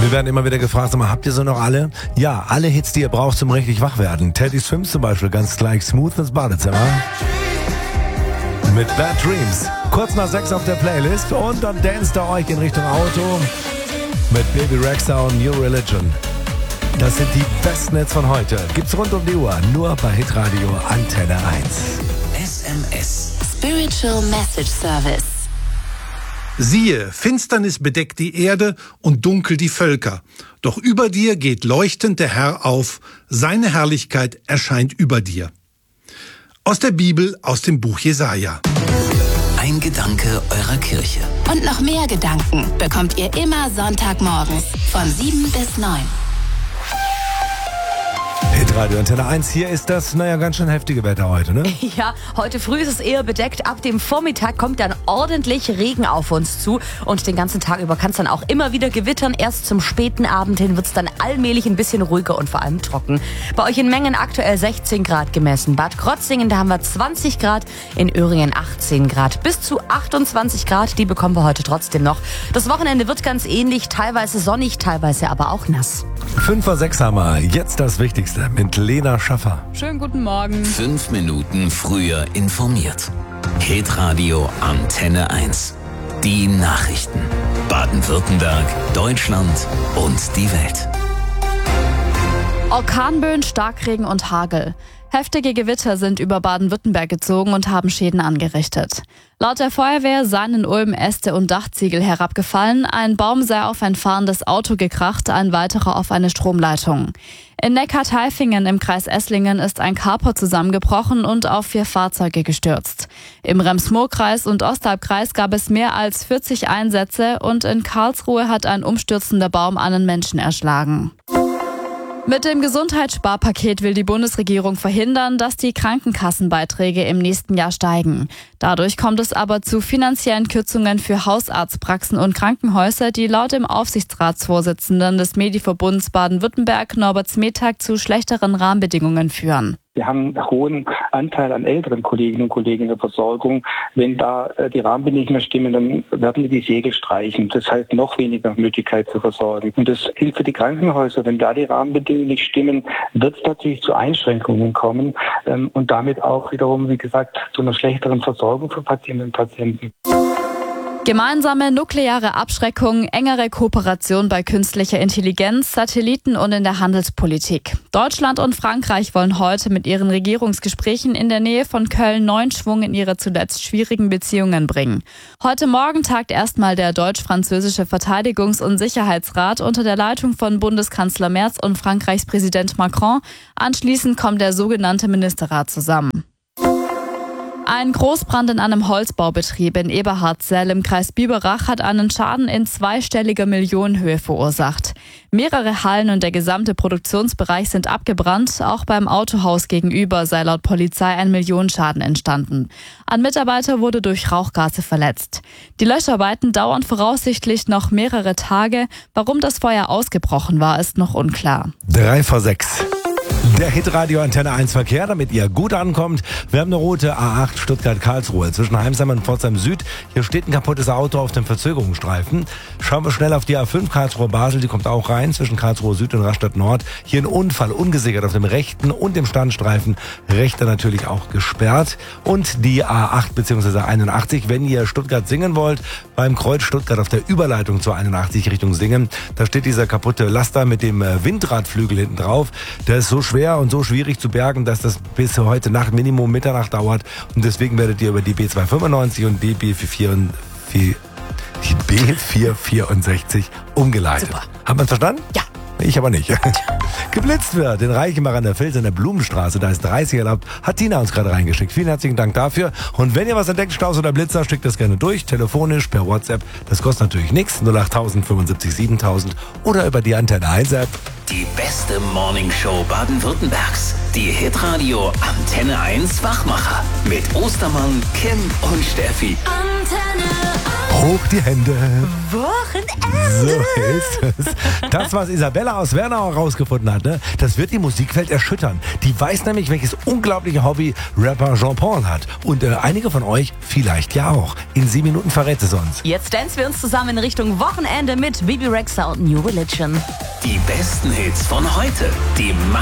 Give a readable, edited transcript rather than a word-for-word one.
Wir werden immer wieder gefragt, habt ihr so noch alle? Ja, alle Hits, die ihr braucht zum richtig wach werden. Teddy Swims zum Beispiel, ganz gleich smooth ins Badezimmer. Mit Bad Dreams. Kurz nach 6 auf der Playlist und dann danst ihr euch in Richtung Auto mit Baby Rexha und New Religion. Das sind die besten Hits von heute. Gibt's rund um die Uhr, nur bei Hitradio Antenne 1. SMS. Spiritual Message Service. Siehe, Finsternis bedeckt die Erde und dunkel die Völker. Doch über dir geht leuchtend der Herr auf. Seine Herrlichkeit erscheint über dir. Aus der Bibel, aus dem Buch Jesaja. Ein Gedanke eurer Kirche. Und noch mehr Gedanken bekommt ihr immer Sonntagmorgens von 7 bis 9. Hitradio Antenne 1, hier ist das, ganz schön heftige Wetter heute, ne? Ja, heute früh ist es eher bedeckt. Ab dem Vormittag kommt dann ordentlich Regen auf uns zu. Und den ganzen Tag über kann es dann auch immer wieder gewittern. Erst zum späten Abend hin wird es dann allmählich ein bisschen ruhiger und vor allem trocken. Bei euch in Mengen aktuell 16 Grad gemessen. Bad Krotzingen, da haben wir 20 Grad. In Öhringen 18 Grad. Bis zu 28 Grad, die bekommen wir heute trotzdem noch. Das Wochenende wird ganz ähnlich. Teilweise sonnig, teilweise aber auch nass. 5 vor 6 haben wir. Jetzt das Wichtigste mit Lena Schaffer. Schönen guten Morgen. 5 Minuten früher informiert. Hitradio Antenne 1. Die Nachrichten. Baden-Württemberg, Deutschland und die Welt. Orkanböen, Starkregen und Hagel. Heftige Gewitter sind über Baden-Württemberg gezogen und haben Schäden angerichtet. Laut der Feuerwehr seien in Ulm Äste und Dachziegel herabgefallen, ein Baum sei auf ein fahrendes Auto gekracht, ein weiterer auf eine Stromleitung. In Neckar-Tailfingen im Kreis Esslingen ist ein Carport zusammengebrochen und auf 4 Fahrzeuge gestürzt. Im Rems-Murr-Kreis und Ostalbkreis gab es mehr als 40 Einsätze und in Karlsruhe hat ein umstürzender Baum einen Menschen erschlagen. Mit dem Gesundheitssparpaket will die Bundesregierung verhindern, dass die Krankenkassenbeiträge im nächsten Jahr steigen. Dadurch kommt es aber zu finanziellen Kürzungen für Hausarztpraxen und Krankenhäuser, die laut dem Aufsichtsratsvorsitzenden des Mediverbunds Baden-Württemberg, Norbert Smetag, zu schlechteren Rahmenbedingungen führen. Wir haben einen hohen Anteil an älteren Kolleginnen und Kollegen in der Versorgung. Wenn da die Rahmenbedingungen stimmen, dann werden wir die Segel streichen. Das heißt, noch weniger Möglichkeit zu versorgen. Und das gilt für die Krankenhäuser. Wenn da die Rahmenbedingungen nicht stimmen, wird es natürlich zu Einschränkungen kommen und damit auch wiederum, wie gesagt, zu einer schlechteren Versorgung für Patientinnen und Patienten. Gemeinsame nukleare Abschreckung, engere Kooperation bei künstlicher Intelligenz, Satelliten und in der Handelspolitik. Deutschland und Frankreich wollen heute mit ihren Regierungsgesprächen in der Nähe von Köln neuen Schwung in ihre zuletzt schwierigen Beziehungen bringen. Heute Morgen tagt erstmal der deutsch-französische Verteidigungs- und Sicherheitsrat unter der Leitung von Bundeskanzler Merz und Frankreichs Präsident Macron. Anschließend kommt der sogenannte Ministerrat zusammen. Ein Großbrand in einem Holzbaubetrieb in Eberhardzell im Kreis Biberach hat einen Schaden in zweistelliger Millionenhöhe verursacht. Mehrere Hallen und der gesamte Produktionsbereich sind abgebrannt. Auch beim Autohaus gegenüber sei laut Polizei ein Millionenschaden entstanden. Ein Mitarbeiter wurde durch Rauchgase verletzt. Die Löscharbeiten dauern voraussichtlich noch mehrere Tage. Warum das Feuer ausgebrochen war, ist noch unklar. 3 vor 6. Der Hitradio Antenne 1 Verkehr, damit ihr gut ankommt. Wir haben eine Route A8 Stuttgart-Karlsruhe zwischen Heimsheim und Pforzheim Süd. Hier steht ein kaputtes Auto auf dem Verzögerungsstreifen. Schauen wir schnell auf die A5 Karlsruhe-Basel, die kommt auch rein zwischen Karlsruhe Süd und Rastatt Nord. Hier ein Unfall, ungesichert auf dem rechten und dem Standstreifen. Rechter natürlich auch gesperrt. Und die A8 bzw. 81, wenn ihr Stuttgart singen wollt, beim Kreuz Stuttgart auf der Überleitung zur 81 Richtung Singen, da steht dieser kaputte Laster mit dem Windradflügel hinten drauf. Der ist so schwer und so schwierig zu bergen, dass das bis heute Nacht Minimum Mitternacht dauert. Und deswegen werdet ihr über die B295 und die B464 umgeleitet. Super. Hat man verstanden? Ja. Ich aber nicht. Geblitzt wird in Reichenbach an der Vils in der Blumenstraße, da ist 30 erlaubt, hat Tina uns gerade reingeschickt. Vielen herzlichen Dank dafür. Und wenn ihr was entdeckt, Staus oder Blitzer, schickt das gerne durch, telefonisch, per WhatsApp. Das kostet natürlich nichts, 08000 75 7000 oder über die Antenne 1 App. Die beste Morningshow Baden-Württembergs. Die Hitradio Antenne 1 Wachmacher. Mit Ostermann, Kim und Steffi. Antenne 1. Hoch die Hände. Wochenende. So ist es. Das, was Isabella aus Wernau herausgefunden hat, ne, das wird die Musikwelt erschüttern. Die weiß nämlich, welches unglaubliche Hobby Rapper Jean-Paul hat. Und einige von euch vielleicht ja auch. In 7 Minuten verrät es uns. Jetzt dancen wir uns zusammen in Richtung Wochenende mit Bibi Rexha und New Religion. Die besten Hits von heute. Die